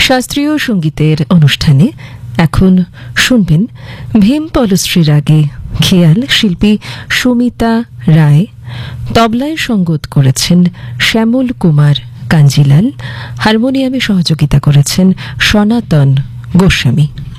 শাস্ত্রীয় সঙ্গীতের অনুষ্ঠানে এখন শুনবেন ভীম পলশ্রী রাগে খেয়াল শিল্পী সুমিতা রায়, তবলায় সঙ্গত করেছেন শ্যামল কুমার কাঞ্জিলাল, হারমোনিয়ামে সহযোগিতা করেছেন সনাতন গোস্বামী।